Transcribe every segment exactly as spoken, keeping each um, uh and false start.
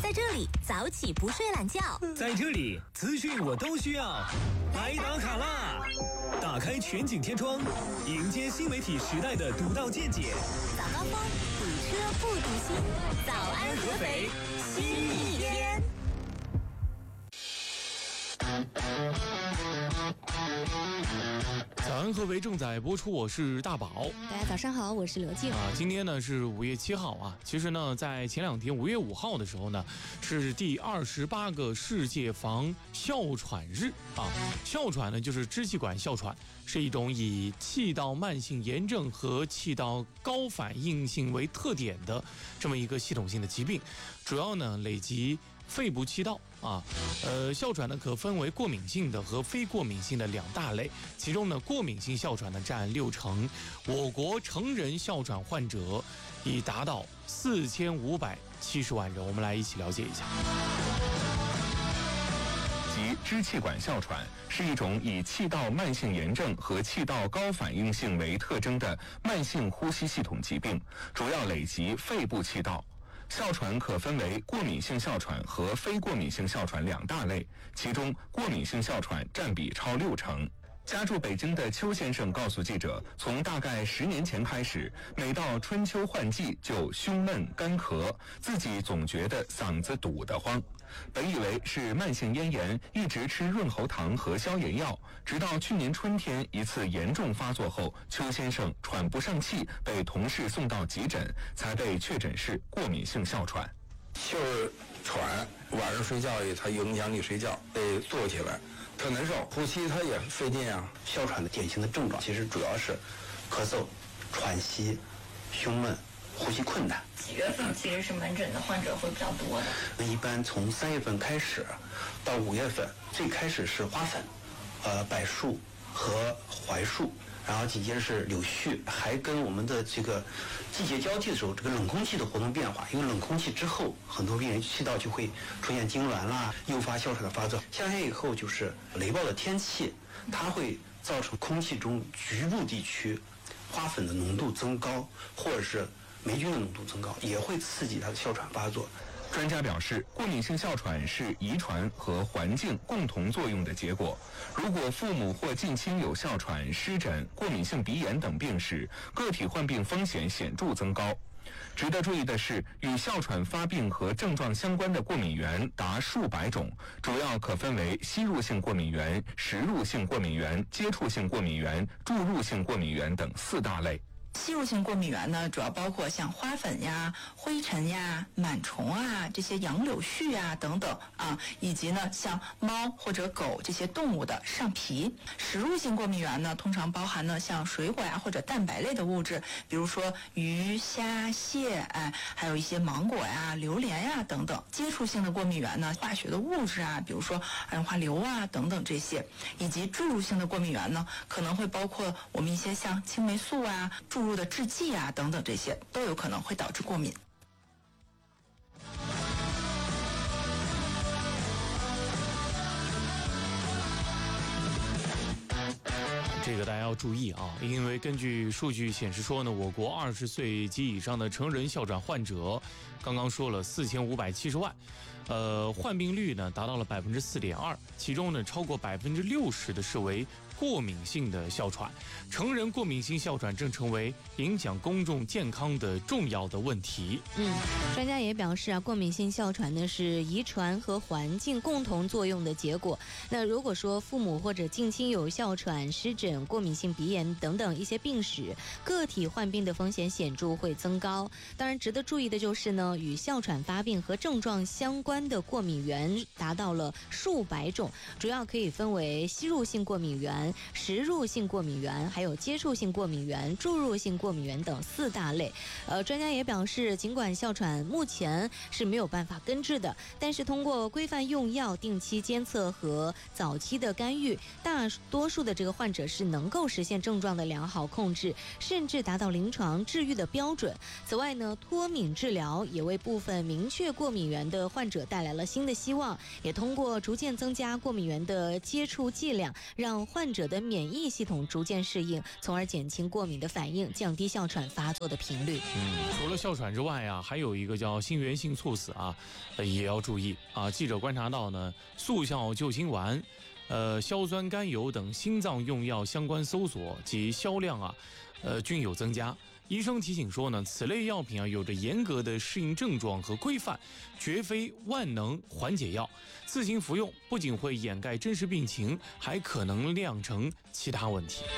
在这里早起不睡懒觉， 在这里资讯我都需要。来打卡啦！打开全景天窗，迎接新媒体时代的独到见解。 早高峰，堵车不堵心。早安合肥，新一天。 早安合肥正在播出，我是大宝。 大家早上好，我是刘静。 啊，今天呢是五月七号啊。其实呢，在前两天五月五号的时候呢，是第二十八个世界防哮喘日啊。哮喘呢就是支气管哮喘，是一种以气道慢性炎症和气道高反应性为特点的这么一个系统性的疾病，主要呢累及肺部气道啊，呃，哮喘呢可分为过敏性的和非过敏性的两大类，其中呢过敏性哮喘呢占六成，我国成人哮喘患者已达到四千五百七十万人，我们来一起了解一下。 及支气管哮喘是一种以气道慢性炎症和气道高反应性为特征的慢性呼吸系统疾病，主要累及肺部气道。哮喘可分为过敏性哮喘和非过敏性哮喘两大类，其中过敏性哮喘占比超六成。家住北京的邱先生告诉记者，从大概十年前开始，每到春秋换季就胸闷干咳，自己总觉得嗓子堵得慌。本以为是慢性咽炎，一直吃润喉糖和消炎药，直到去年春天一次严重发作后，邱先生喘不上气，被同事送到急诊，才被确诊是过敏性哮喘。 就是喘，晚上睡觉也它影响你睡觉，得坐起来，特难受，呼吸它也费劲啊。 哮喘的典型的症状其实主要是咳嗽、喘息、胸闷、呼吸困难。 几月份其实是门诊的患者会比较多的？ 那一般从三月份开始到五月份，最开始是花粉、呃柏树和槐树。然后紧接着是柳絮，还跟我们的这个季节交替的时候，这个冷空气的活动变化，因为冷空气之后，很多病人气道就会出现痉挛啦，诱发哮喘的发作。夏天以后就是雷暴的天气，它会造成空气中局部地区花粉的浓度增高，或者是霉菌的浓度增高，也会刺激它的哮喘发作。 专家表示，过敏性哮喘是遗传和环境共同作用的结果。如果父母或近亲有哮喘、湿疹、过敏性鼻炎等病史，个体患病风险显著增高。值得注意的是，与哮喘发病和症状相关的过敏源达数百种，主要可分为吸入性过敏源、食入性过敏源、接触性过敏源、注入性过敏源等四大类。 吸入性过敏源呢，主要包括像花粉呀、灰尘呀、螨虫啊、这些杨柳絮啊等等啊，以及呢像猫或者狗这些动物的上皮。食入性过敏源呢，通常包含呢像水果呀或者蛋白类的物质，比如说鱼、虾、蟹，哎，还有一些芒果呀、榴莲呀等等。接触性的过敏源呢，化学的物质啊，比如说二氧化硫啊等等这些，以及注入性的过敏源呢，可能会包括我们一些像青霉素啊、注入的制剂啊等等，这些都有可能会导致过敏。 这个大家要注意啊，因为根据数据显示说呢，我国二十岁及以上的成人哮喘患者，刚刚说了四千五百七十万，呃，患病率呢达到了百分之四点二，其中呢超过百分之六十的是为过敏性的哮喘。成人过敏性哮喘正成为影响公众健康的重要的问题。 嗯，专家也表示啊，过敏性哮喘呢是遗传和环境共同作用的结果。那如果说父母或者近亲有哮喘、湿疹、过敏性鼻炎等等一些病史，个体患病的风险显著会增高。当然，值得注意的就是呢，与哮喘发病和症状相关的过敏源达到了数百种，主要可以分为吸入性过敏源、食入性过敏源，还有接触性过敏源、注入性过敏源等四大类。呃，专家也表示，尽管哮喘目前是没有办法根治的，但是通过规范用药、定期监测和早期的干预，大多数的这个患者是能够实现症状的良好控制，甚至达到临床治愈的标准。此外呢，脱敏治疗也为部分明确过敏源的患者带来了新的希望，也通过逐渐增加过敏源的接触剂量，让患者者的免疫系统逐渐适应，从而减轻过敏的反应，降低哮喘发作的频率。 嗯，除了哮喘之外啊，还有一个叫心源性猝死啊，呃、也要注意啊。记者观察到呢，速效救心丸、呃硝酸甘油等心脏用药相关搜索及销量啊，呃均有增加。医生提醒说呢，此类药品啊有着严格的适应症状和规范，绝非万能缓解药。自行服用不仅会掩盖真实病情，还可能酿成其他问题。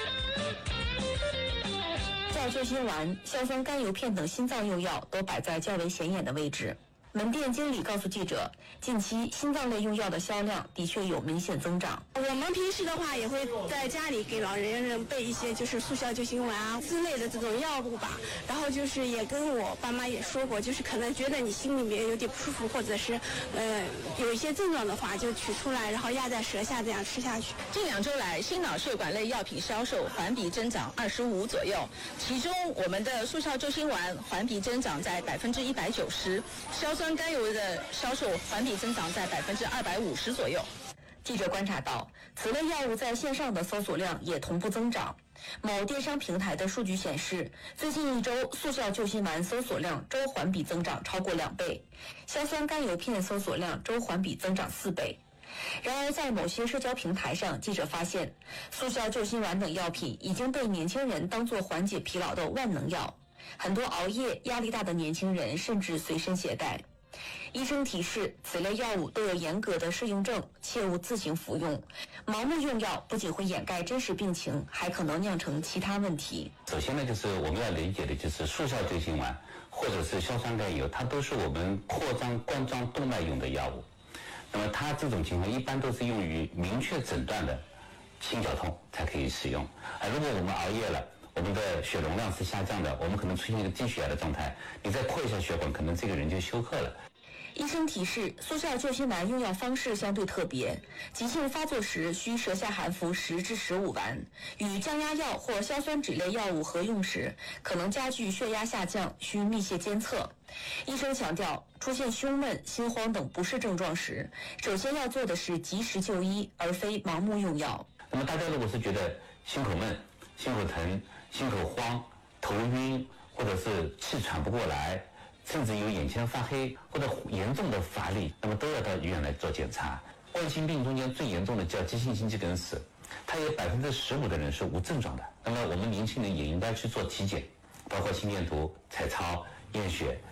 在救心丸、硝酸甘油片等心脏用药都摆在较为显眼的位置。门店经理告诉记者，近期心脏类用药的销量的确有明显增长。 我们平时的话也会在家里给老人人备一些就是速效救心丸啊之类的这种药物吧，然后就是也跟我爸妈也说过，就是可能觉得你心里面有点不舒服，或者是呃有一些症状的话，就取出来，然后压在舌下这样吃下去。 近两周来，心脑血管类药品销售环比增长二十五左右，其中我们的速效救心丸环比增长在百分之一百九十，硝酸甘油的销售环比增长在百分之二百五十左右。记者观察到，此类药物在线上的搜索量也同步增长。某电商平台的数据显示，最近一周速效救心丸搜索量周环比增长超过两倍，硝酸甘油片搜索量周环比增长四倍。然而，在某些社交平台上，记者发现，速效救心丸等药品已经被年轻人当作缓解疲劳的万能药，很多熬夜、压力大的年轻人甚至随身携带。医生提示，此类药物都有严格的适应症，切勿自行服用。盲目用药不仅会掩盖真实病情，还可能酿成其他问题。 首先呢，就是我们要理解的就是速效救心丸或者是硝酸甘油，它都是我们扩张冠状动脉用的药物。那么它这种情况一般都是用于明确诊断的心绞痛才可以使用。而如果我们熬夜了，我们的血容量是下降的，我们可能出现一个低血压的状态，你再扩一下血管，可能这个人就休克了。 医生提示，速效救心丸用药方式相对特别，急性发作时需舌下含服十至十五丸，与降压药或硝酸酯类药物合用时，可能加剧血压下降，需密切监测。医生强调，出现胸闷、心慌等不适症状时，首先要做的是及时就医，而非盲目用药。 那么大家如果是觉得心口闷、心口疼、心口慌、头晕，或者是气喘不过来，甚至有眼前发黑或者严重的乏力，那么都要到医院来做检查。冠心病中间最严重的叫急性心肌梗死，它有百分之十五的人是无症状的。那么我们年轻人也应该去做体检，包括心电图、彩超、验血，